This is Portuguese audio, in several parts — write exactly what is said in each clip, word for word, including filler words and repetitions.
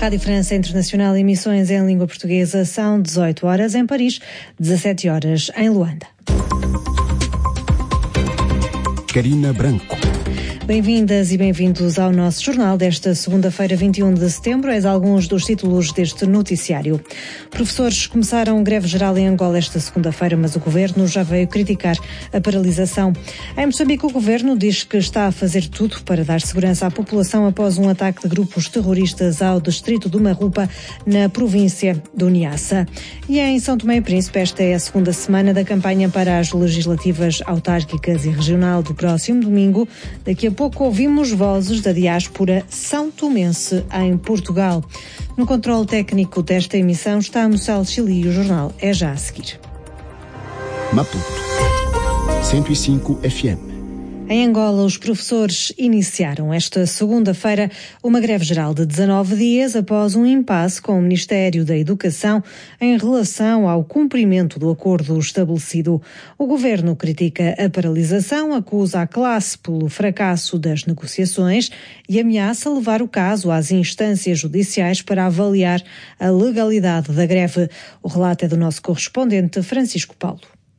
Rádio França Internacional, emissões em língua portuguesa, são dezoito horas em Paris, dezassete horas em Luanda. Karina Branco. Bem-vindas e bem-vindos ao nosso jornal desta segunda-feira, vinte e um de setembro. Eis alguns dos títulos deste noticiário. Professores começaram greve geral em Angola esta segunda-feira, mas o governo já veio criticar a paralisação. Em Moçambique, o governo diz que está a fazer tudo para dar segurança à população após um ataque de grupos terroristas ao distrito do Marrupa, na província do Niassa. E em São Tomé e Príncipe, esta é a segunda semana da campanha para as legislativas autárquicas e regional do próximo domingo. Daqui a pouco ouvimos vozes da diáspora são tomense em Portugal. No controle técnico desta emissão está Moçal Chile e o jornal é já a seguir. Maputo, cento e cinco F M. Em Angola, os professores iniciaram esta segunda-feira uma greve geral de dezanove dias após um impasse com o Ministério da Educação em relação ao cumprimento do acordo estabelecido. O governo critica a paralisação, acusa a classe pelo fracasso das negociações e ameaça levar o caso às instâncias judiciais para avaliar a legalidade da greve. O relato é do nosso correspondente Francisco Paulo.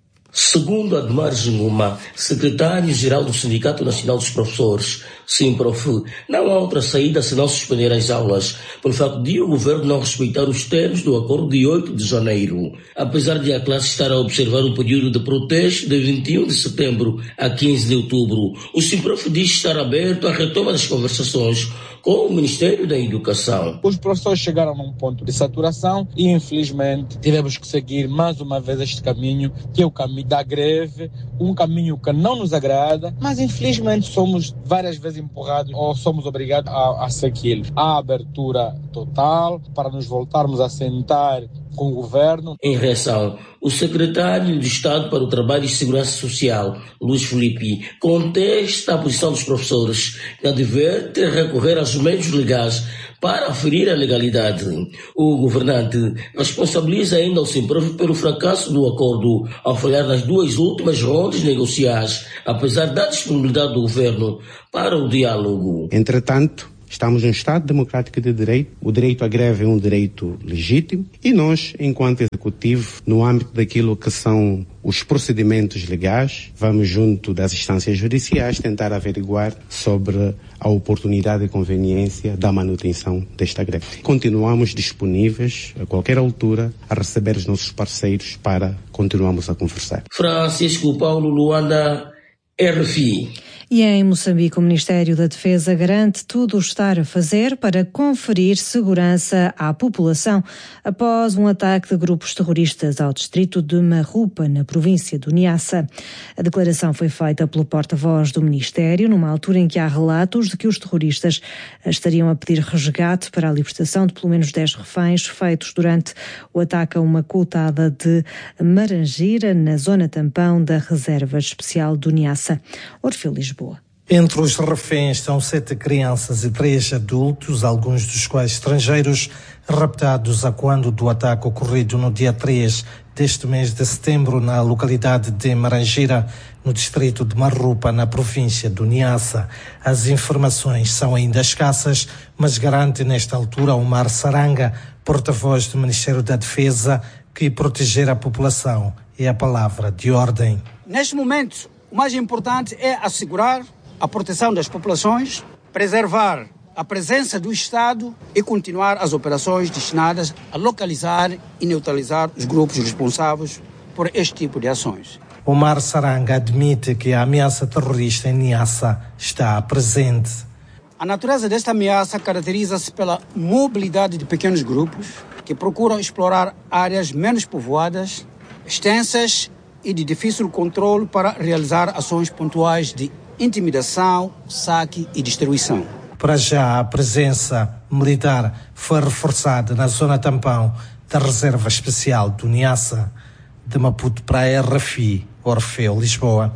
Segundo Admar Zinguma, secretário-geral do Sindicato Nacional dos Professores, Simprof, não há outra saída senão suspender as aulas, pelo facto de o governo não respeitar os termos do acordo de oito de janeiro. Apesar de a classe estar a observar um período de protesto de vinte e um de setembro a quinze de outubro, o Simprof diz estar aberto à retoma das conversações com o Ministério da Educação. Os professores chegaram num ponto de saturação e, infelizmente, tivemos que seguir mais uma vez este caminho, que é o caminho da greve, um caminho que não nos agrada, mas, infelizmente, somos várias vezes empurrados ou somos obrigados a, a segui-lo. Há abertura total para nos voltarmos a sentar com o governo. Em reação, o secretário de Estado para o Trabalho e Segurança Social, Luís Filipe, contesta a posição dos professores, que adverte recorrer aos meios legais para aferir a legalidade. O governante responsabiliza ainda o Simprof pelo fracasso do acordo ao falhar nas duas últimas rondas negociais, apesar da disponibilidade do governo para o diálogo. Entretanto, estamos num Estado democrático de direito, o direito à greve é um direito legítimo e nós, enquanto Executivo, no âmbito daquilo que são os procedimentos legais, vamos junto das instâncias judiciais tentar averiguar sobre a oportunidade e conveniência da manutenção desta greve. Continuamos disponíveis, a qualquer altura, a receber os nossos parceiros para continuarmos a conversar. Francisco Paulo, Luanda, R F I. E em Moçambique, o Ministério da Defesa garante tudo o estar a fazer para conferir segurança à população após um ataque de grupos terroristas ao distrito de Marrupa, na província do Niassa. A declaração foi feita pelo porta-voz do Ministério, numa altura em que há relatos de que os terroristas estariam a pedir resgate para a libertação de pelo menos dez reféns feitos durante o ataque a uma coutada de Marangira, na zona tampão da Reserva Especial do Niassa. Orfeu Lisboa. Entre os reféns estão sete crianças e três adultos, alguns dos quais estrangeiros, raptados a quando do ataque ocorrido no dia três deste mês de setembro na localidade de Marangira, no distrito de Marrupa, na província do Niassa. As informações são ainda escassas, mas garante nesta altura Omar Saranga, porta-voz do Ministério da Defesa, que proteger a população é a palavra de ordem. Neste momento, o mais importante é assegurar a proteção das populações, preservar a presença do Estado e continuar as operações destinadas a localizar e neutralizar os grupos responsáveis por este tipo de ações. Omar Saranga admite que a ameaça terrorista em Niassa está presente. A natureza desta ameaça caracteriza-se pela mobilidade de pequenos grupos que procuram explorar áreas menos povoadas, extensas e de difícil controle para realizar ações pontuais de intimidação, saque e destruição. Para já, a presença militar foi reforçada na zona tampão da Reserva Especial do Niassa. De Maputo para a R F I, Orfeu, Lisboa.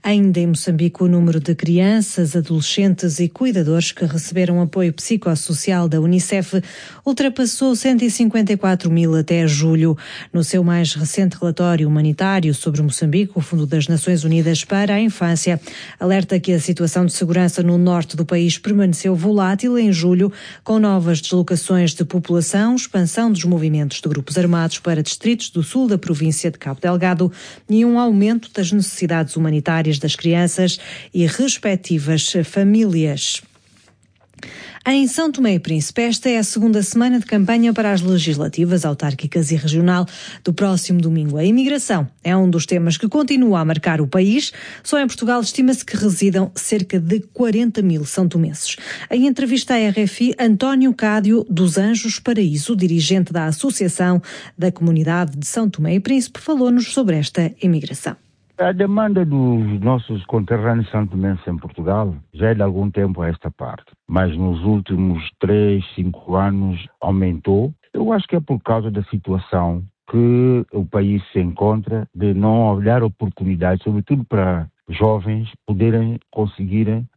Ainda em Moçambique, o número de crianças, adolescentes e cuidadores que receberam apoio psicossocial da Unicef ultrapassou cento e cinquenta e quatro mil até julho. No seu mais recente relatório humanitário sobre Moçambique, o Fundo das Nações Unidas para a Infância alerta que a situação de segurança no norte do país permaneceu volátil em julho, com novas deslocações de população, expansão dos movimentos de grupos armados para distritos do sul da província de Cabo Delgado e um aumento das necessidades humanitárias das crianças e respectivas famílias. Em São Tomé e Príncipe, esta é a segunda semana de campanha para as legislativas, autárquicas e regional do próximo domingo. A imigração é um dos temas que continua a marcar o país. Só em Portugal estima-se que residam cerca de quarenta mil são-tomenses. Em entrevista à R F I, António Cádio dos Anjos Paraíso, dirigente da Associação da Comunidade de São Tomé e Príncipe, falou-nos sobre esta imigração. A demanda dos nossos conterrâneos santomenses em Portugal já é de algum tempo a esta parte, mas nos últimos três, cinco anos aumentou. Eu acho que é por causa da situação que o país se encontra de não olhar oportunidades, sobretudo para jovens poderem conseguirem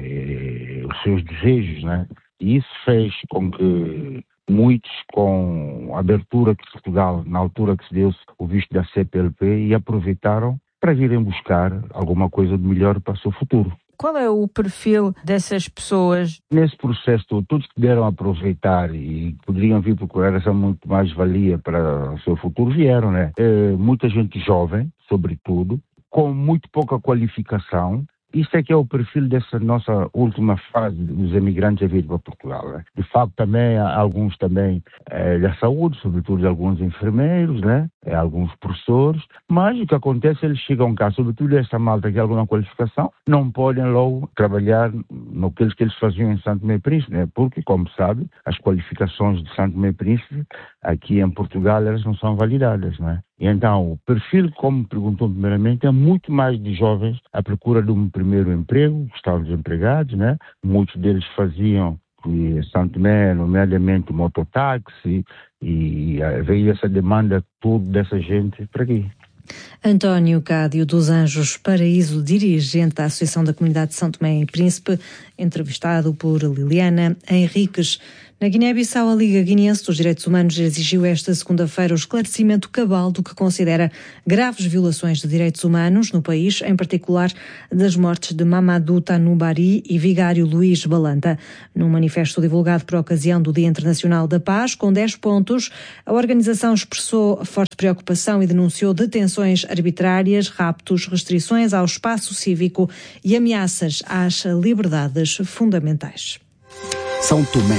eh, os seus desejos, né? E isso fez com que muitos, com a abertura que Portugal, na altura que se deu o visto da C P L P, e aproveitaram para virem buscar alguma coisa de melhor para o seu futuro. Qual é o perfil dessas pessoas? Nesse processo, todos que puderam aproveitar e poderiam vir procurar essa muito mais valia para o seu futuro, vieram, né? É, muita gente jovem, sobretudo, com muito pouca qualificação. Isto é que é o perfil dessa nossa última fase dos emigrantes a vir para Portugal, né? De facto, também há alguns também é, da saúde, sobretudo alguns enfermeiros, né? É, alguns professores, mas o que acontece, eles chegam cá, sobretudo essa malta que tem alguma qualificação, não podem logo trabalhar no que eles, que eles faziam em São Tomé e Príncipe, né? Porque, como sabe, as qualificações de São Tomé e Príncipe aqui em Portugal, elas não são validadas, né? E então, o perfil, como perguntou primeiramente, é muito mais de jovens à procura de um primeiro emprego, estavam desempregados, né? Muitos deles faziam em São Tomé, nomeadamente mototáxi, e veio essa demanda toda dessa gente para aqui. António Cádio dos Anjos Paraíso, dirigente da Associação da Comunidade de São Tomé e Príncipe, entrevistado por Liliana Henriques. Na Guiné-Bissau, a Liga Guineense dos Direitos Humanos exigiu esta segunda-feira o esclarecimento cabal do que considera graves violações de direitos humanos no país, em particular das mortes de Mamadou Tanubari e vigário Luís Balanta. Num manifesto divulgado por ocasião do Dia Internacional da Paz, com dez pontos, a organização expressou forte preocupação e denunciou detenções arbitrárias, raptos, restrições ao espaço cívico e ameaças às liberdades fundamentais. São Tomé,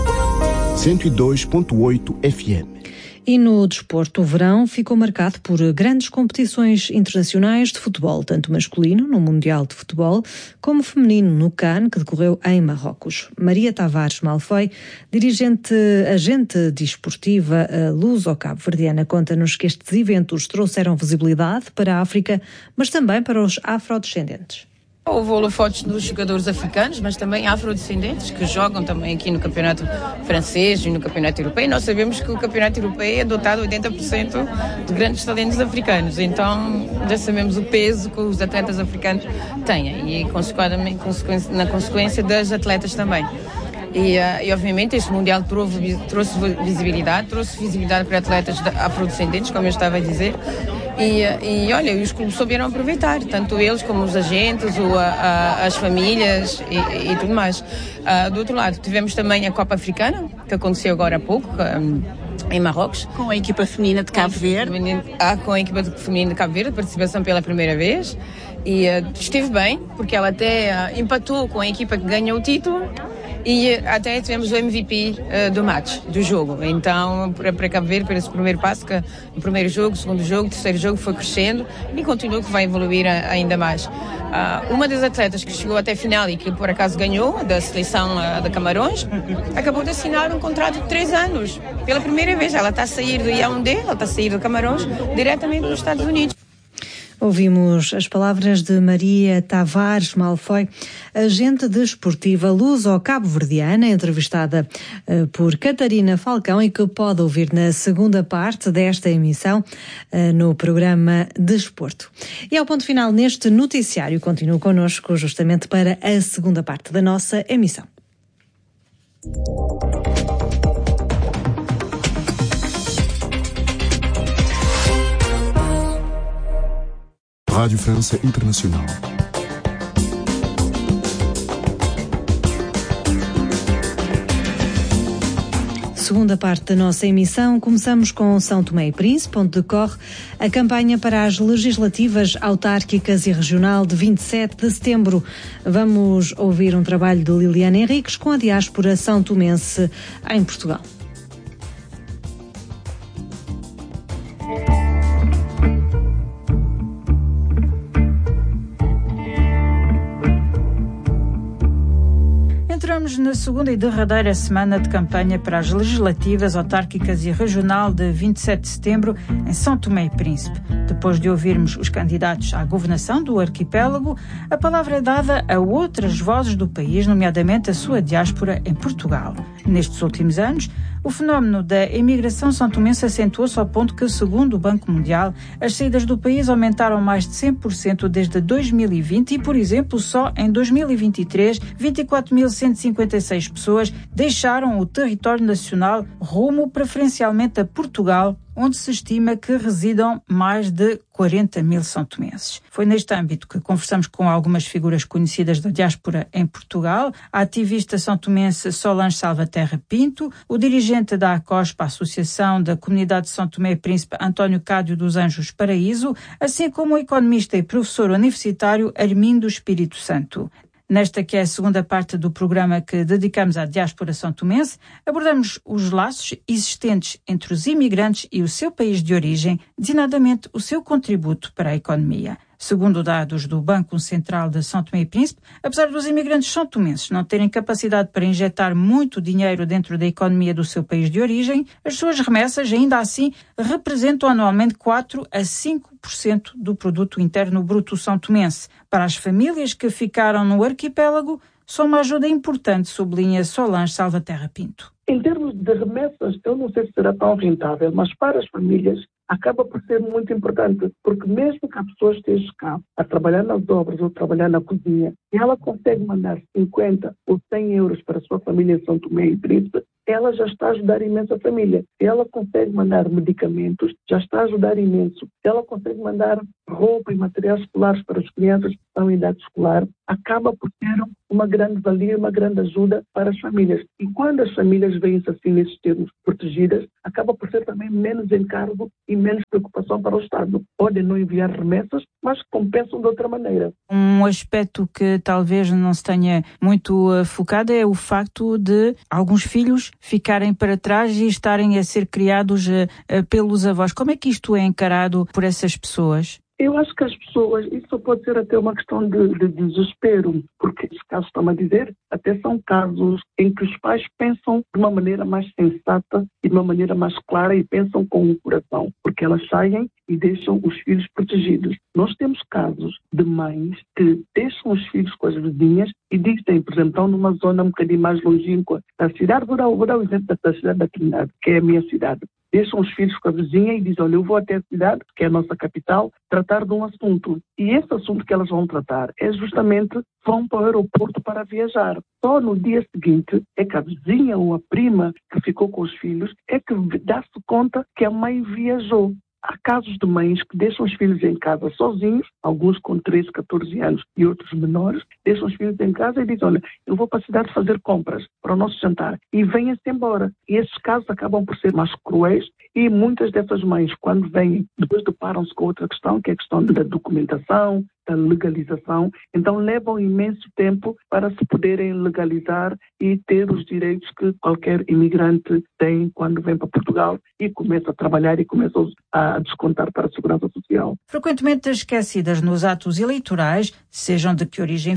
cento e dois ponto oito F M. E no desporto, o verão ficou marcado por grandes competições internacionais de futebol, tanto masculino, no Mundial de Futebol, como feminino, no CAN, que decorreu em Marrocos. Maria Tavares Malfoy, dirigente, agente desportiva luso-cabo-verdiana, conta-nos que estes eventos trouxeram visibilidade para a África, mas também para os afrodescendentes. Houve holofotes dos jogadores africanos, mas também afrodescendentes, que jogam também aqui no campeonato francês e no campeonato europeu. E nós sabemos que o campeonato europeu é dotado oitenta por cento de grandes talentos africanos. Então, já sabemos o peso que os atletas africanos têm. E, consequentemente, na consequência das atletas também. E, uh, e obviamente este Mundial trouxe, trouxe visibilidade, trouxe visibilidade para atletas afrodescendentes, como eu estava a dizer, e, e olha, os clubes souberam aproveitar, tanto eles como os agentes, o, a, a, as famílias e, e tudo mais. Uh, do outro lado, tivemos também a Copa Africana, que aconteceu agora há pouco, um, em Marrocos. Com a equipa feminina de Cabo Verde. Ah, com a equipa feminina de Cabo Verde, participação pela primeira vez, e uh, esteve bem, porque ela até uh, empatou com a equipa que ganhou o título. E até tivemos o M V P uh, do match, do jogo. Então, para, para Cabo Verde, para esse primeiro passo, que o primeiro jogo, o segundo jogo, o terceiro jogo foi crescendo e continua que vai evoluir a, ainda mais. Uh, uma das atletas que chegou até a final e que por acaso ganhou, da seleção uh, de Camarões, acabou de assinar um contrato de três anos. Pela primeira vez, ela está a sair do Yaoundé, ela está a sair do Camarões, diretamente para os Estados Unidos. Ouvimos as palavras de Maria Tavares Malfoy, agente desportiva luso-cabo-verdiana, entrevistada uh, por Catarina Falcão e que pode ouvir na segunda parte desta emissão uh, no programa Desporto. E ao ponto final neste noticiário, continue connosco justamente para a segunda parte da nossa emissão. Rádio França Internacional. Segunda parte da nossa emissão, começamos com São Tomé e Príncipe, onde decorre a campanha para as legislativas autárquicas e regional de vinte e sete de setembro. Vamos ouvir um trabalho de Liliana Henriques com a diáspora são tomense em Portugal. Entramos na segunda e derradeira semana de campanha para as legislativas autárquicas e regional de vinte e sete de setembro em São Tomé e Príncipe. Depois de ouvirmos os candidatos à governação do arquipélago, a palavra é dada a outras vozes do país, nomeadamente a sua diáspora em Portugal. Nestes últimos anos, o fenómeno da imigração são-tomense acentuou-se ao ponto que, segundo o Banco Mundial, as saídas do país aumentaram mais de cem por cento desde dois mil e vinte e, por exemplo, só em dois mil e vinte e três, vinte e quatro mil cento e cinquenta e seis pessoas deixaram o território nacional rumo preferencialmente a Portugal, onde se estima que residam mais de quarenta mil são-tomenses. Foi neste âmbito que conversamos com algumas figuras conhecidas da diáspora em Portugal, a ativista são-tomense Solange Salvaterra Pinto, o dirigente da ACOSP, a Associação da Comunidade de São Tomé e Príncipe, António Cádio dos Anjos Paraíso, assim como o economista e professor universitário Armindo Espírito Santo. Nesta que é a segunda parte do programa que dedicamos à diáspora são-tomense, abordamos os laços existentes entre os imigrantes e o seu país de origem, designadamente o seu contributo para a economia. Segundo dados do Banco Central de São Tomé e Príncipe, apesar dos imigrantes são-tomenses não terem capacidade para injetar muito dinheiro dentro da economia do seu país de origem, as suas remessas ainda assim representam anualmente quatro a cinco por cento do produto interno bruto são-tomense. Para as famílias que ficaram no arquipélago, são uma ajuda importante, sublinha Solange Salvaterra Pinto. Em termos de remessas, eu não sei se será tão rentável, mas para as famílias acaba por ser muito importante, porque mesmo que a pessoa esteja cá a trabalhar nas obras ou trabalhar na cozinha, e ela consegue mandar cinquenta ou cem euros para a sua família em São Tomé e Príncipe, ela já está a ajudar imenso a família. Ela consegue mandar medicamentos, já está a ajudar imenso. Ela consegue mandar roupa e materiais escolares para as crianças que estão em idade escolar. Acaba por ter uma grande valia, uma grande ajuda para as famílias. E quando as famílias veem-se assim nesses termos protegidas, acaba por ser também menos encargo e menos preocupação para o Estado. Podem não enviar remessas, mas compensam de outra maneira. Um aspecto que talvez não se tenha muito uh, focado é o facto de alguns filhos ficarem para trás e estarem a ser criados uh, uh, pelos avós. Como é que isto é encarado por essas pessoas? Eu acho que as pessoas, isso pode ser até uma questão de, de desespero, porque esses casos, estão a dizer, até são casos em que os pais pensam de uma maneira mais sensata e de uma maneira mais clara e pensam com o coração, porque elas saem e deixam os filhos protegidos. Nós temos casos de mães que deixam os filhos com as vizinhas e dizem, por exemplo, estão numa zona um bocadinho mais longínqua da cidade, vou dar, vou dar o exemplo da cidade da Trindade, que é a minha cidade. Deixam os filhos com a vizinha e dizem, olha, eu vou até a cidade, que é a nossa capital, tratar de um assunto. E esse assunto que elas vão tratar é justamente, vão para o aeroporto para viajar. Só no dia seguinte é que a vizinha ou a prima que ficou com os filhos é que dá-se conta que a mãe viajou. Há casos de mães que deixam os filhos em casa sozinhos, alguns com treze, catorze anos e outros menores, deixam os filhos em casa e dizem, olha, eu vou para a cidade fazer compras para o nosso jantar e venham-se embora. E esses casos acabam por ser mais cruéis e muitas dessas mães, quando vêm, depois deparam-se com outra questão, que é a questão da documentação, da legalização, então levam imenso tempo para se poderem legalizar e ter os direitos que qualquer imigrante tem quando vem para Portugal e começa a trabalhar e começa a descontar para a Segurança Social. Frequentemente esquecidas nos atos eleitorais, sejam de que origem for,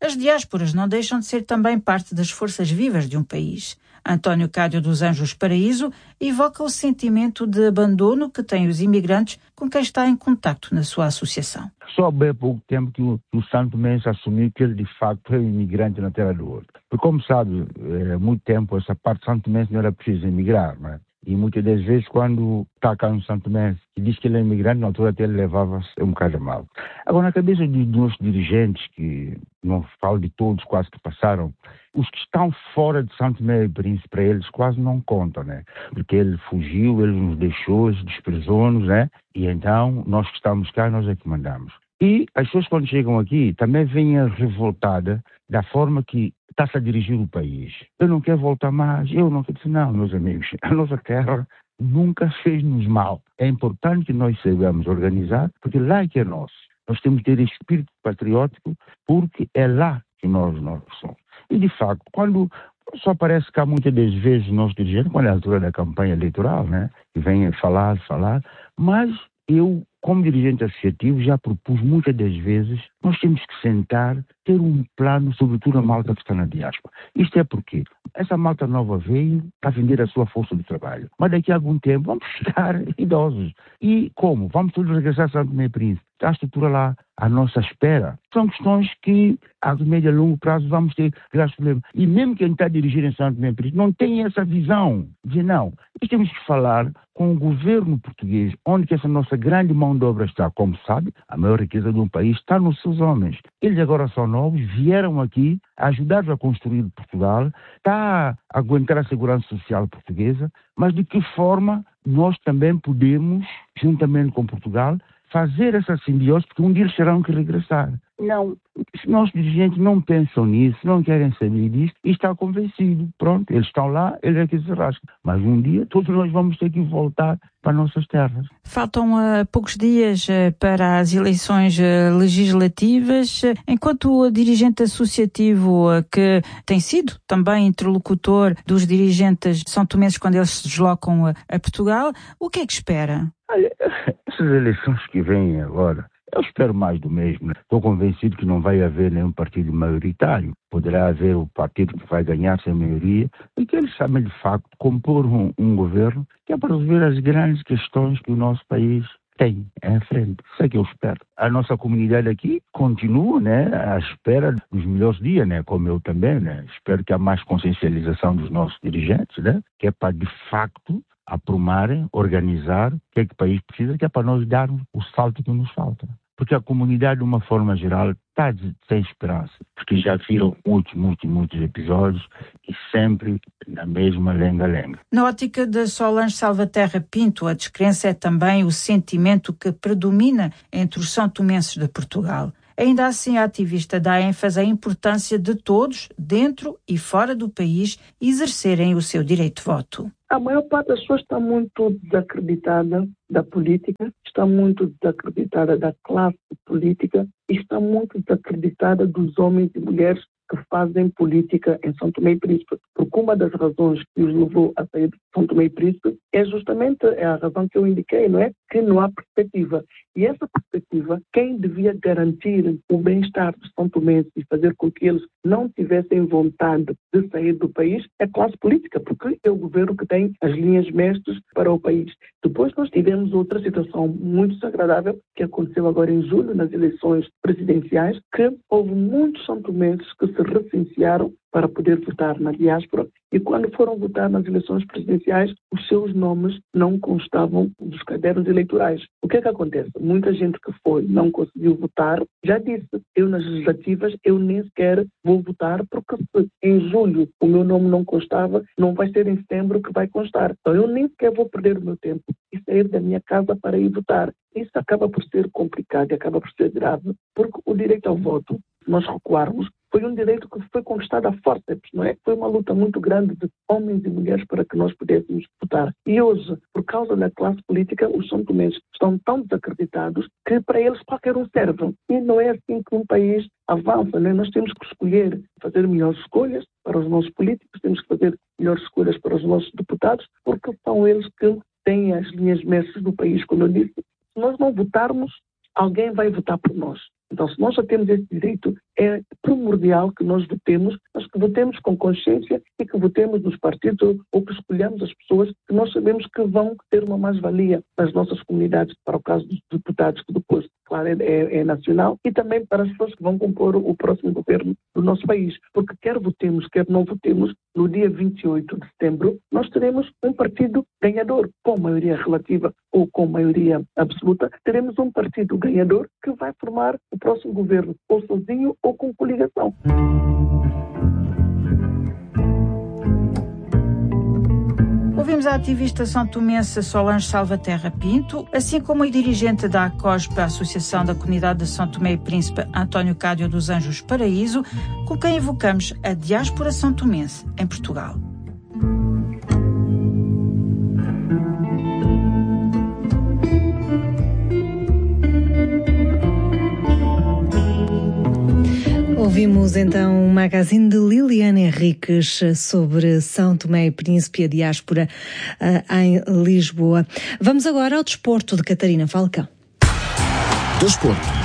As diásporas não deixam de ser também parte das forças vivas de um país. António Cádio dos Anjos Paraíso evoca o sentimento de abandono que têm os imigrantes com quem está em contacto na sua associação. Só há bem pouco tempo que o, o Santo Mense assumiu que ele de facto é um imigrante na terra do outro. Porque como sabe, há muito tempo essa parte de Santo Mense não era preciso emigrar, não é? E muitas das vezes, quando está cá no Santo Mense e diz que ele é imigrante, na altura até ele levava-se um bocado a mal. Agora, na cabeça dos nossos dirigentes, que não falo de todos quase que passaram, os que estão fora de Santo Tomé e Príncipe, para eles quase não contam, né? Porque ele fugiu, ele nos deixou, desprezou-nos, né? E então, nós que estamos cá, nós é que mandamos. E as pessoas quando chegam aqui também vêm revoltadas da forma que está-se a dirigir o país. Eu não quero voltar mais, eu não quero dizer, não, meus amigos, a nossa terra nunca fez-nos mal. É importante que nós saibamos organizar, porque lá é que é nosso. Nós temos que ter espírito patriótico, porque é lá que nós, nós somos. E, de facto, quando só parece que há muitas das vezes nós dirigentes, quando é a altura da campanha eleitoral, né, que vêm falar, falar, mas eu, como dirigente associativo, já propus muitas das vezes, nós temos que sentar, ter um plano, sobretudo a malta que está na diáspora. Isto é porque essa malta nova veio para vender a sua força de trabalho. Mas daqui a algum tempo vamos ficar idosos. E como? Vamos todos regressar a Santo Tomé e Príncipe. Está a estrutura lá à nossa espera. São questões que, a médio e a longo prazo, vamos ter graves problemas. E mesmo quem está a dirigir em Santo Tomé e Príncipe não tem essa visão. Dizer, não, nós temos que falar com o governo português, onde que essa nossa grande mão de obra está. Como sabe, a maior riqueza de um país está nos seus homens. Eles agora são novos, vieram aqui, ajudaram a construir Portugal, está a aguentar a segurança social portuguesa, mas de que forma nós também podemos, juntamente com Portugal, fazer essa simbiose, porque um dia eles terão que regressar. Não, os nossos dirigentes não pensam nisso, não querem saber disso e está convencido. Pronto, eles estão lá, eles é que se rascam. Mas um dia todos nós vamos ter que voltar para nossas terras. Faltam uh, poucos dias uh, para as eleições uh, legislativas. Enquanto dirigente associativo uh, que tem sido também interlocutor dos dirigentes de São Tomenses quando eles se deslocam uh, a Portugal, o que é que espera? Olha, essas eleições que vêm agora, eu espero mais do mesmo. Estou convencido que não vai haver nenhum partido maioritário. Poderá haver o partido que vai ganhar sem maioria e que eles sabem, de facto, compor um, um governo que é para resolver as grandes questões que o nosso país tem em frente. Isso é que eu espero. A nossa comunidade aqui continua, né, à espera dos melhores dias, né, como eu também, né. Espero que há mais consciencialização dos nossos dirigentes, né, que é para, de facto, aprumarem, organizar o que é que o país precisa, que é para nós darmos o salto que nos falta. Porque a comunidade, de uma forma geral, está sem esperança. Porque já viram muitos, muitos, muitos episódios e sempre na mesma lenga-lenga. Na ótica de Solange Salvaterra Pinto, a descrença é também o sentimento que predomina entre os são-tomenses de Portugal. Ainda assim, a ativista dá ênfase à importância de todos, dentro e fora do país, exercerem o seu direito de voto. A maior parte das pessoas está muito desacreditada da política, está muito desacreditada da classe política e está muito desacreditada dos homens e mulheres que fazem política em São Tomé e Príncipe. Porque uma das razões que os levou a sair de São Tomé e Príncipe é justamente a razão que eu indiquei, não é? Que não há perspectiva. E essa perspectiva, quem devia garantir o bem-estar dos São Tomenses e fazer com que eles não tivessem vontade de sair do país é a classe política, porque é o governo que tem as linhas mestras para o país. Depois nós tivemos outra situação muito desagradável que aconteceu agora em julho, nas eleições presidenciais, que houve muitos São Tomenses que se recensearam para poder votar na diáspora e quando foram votar nas eleições presidenciais, os seus nomes não constavam dos cadernos eleitorais. O que é que acontece? Muita gente que foi, não conseguiu votar, já disse, eu nas legislativas, eu nem sequer vou votar porque se em julho o meu nome não constava, não vai ser em setembro que vai constar. Então eu nem sequer vou perder o meu tempo e sair da minha casa para ir votar. Isso acaba por ser complicado e acaba por ser grave, porque o direito ao voto, se nós recuarmos, foi um direito que foi conquistado a forceps, não é? Foi uma luta muito grande de homens e mulheres para que nós pudéssemos votar. E hoje, por causa da classe política, os São Tomenses estão tão desacreditados que para eles qualquer um serve. E não é assim que um país avança, não é? Nós temos que escolher, fazer melhores escolhas para os nossos políticos, temos que fazer melhores escolhas para os nossos deputados, porque são eles que têm as linhas mestras do país, como eu disse. Se nós não votarmos, alguém vai votar por nós. Então, se nós já temos esse direito, é primordial que nós votemos, mas que votemos com consciência e que votemos nos partidos ou que escolhamos as pessoas que nós sabemos que vão ter uma mais-valia nas nossas comunidades, para o caso dos deputados, que depois, claro, é, é, é nacional, e também para as pessoas que vão compor o próximo governo do nosso país. Porque quer votemos, quer não votemos, no dia vinte e oito de setembro, nós teremos um partido ganhador, com maioria relativa ou com maioria absoluta, teremos um partido ganhador que vai formar o próximo governo, ou sozinho ou com coligação. Ouvimos a ativista são-tomense Solange Salvaterra Pinto, assim como o dirigente da ACOSP, a Associação da Comunidade de São Tomé e Príncipe, António Cádio dos Anjos Paraíso, com quem evocamos a diáspora são-tomense em Portugal. Ouvimos então um magazine de Liliana Henriques sobre São Tomé e Príncipe e a diáspora uh, em Lisboa. Vamos agora ao desporto de Catarina Falcão. Desporto.